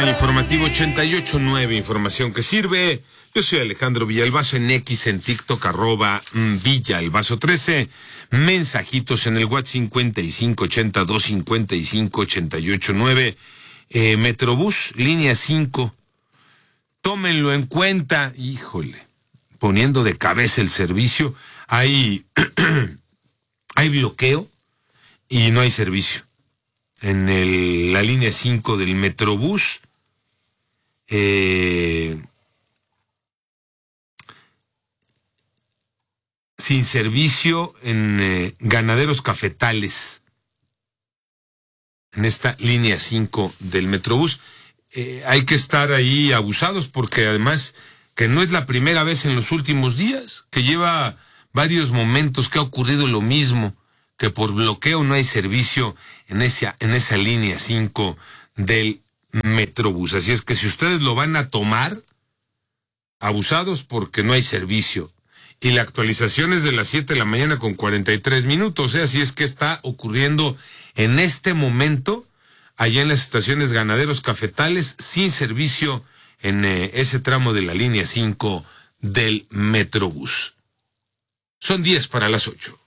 el informativo 88.9, información que sirve. Yo soy Alejandro Villalbazo, en X, en TikTok, @Villalbazo13. Mensajitos en el WhatsApp 5582558889. Metrobús, línea 5. Tómenlo en cuenta. Híjole, poniendo de cabeza el servicio. Hay bloqueo y no hay servicio. En la línea 5 del Metrobús, sin servicio en Ganaderos Cafetales, en esta línea 5 del Metrobús. Hay que estar ahí abusados, porque además que no es la primera vez en los últimos días, que lleva varios momentos que ha ocurrido lo mismo, que por bloqueo no hay servicio en esa línea 5 del Metrobús. Así es que si ustedes lo van a tomar, abusados, porque no hay servicio. Y la actualización es de las 7 de la mañana con 43 minutos. Así es que está ocurriendo en este momento, allá en las estaciones Ganaderos Cafetales, sin servicio en ese tramo de la línea 5 del Metrobús. Son 10 para las 8.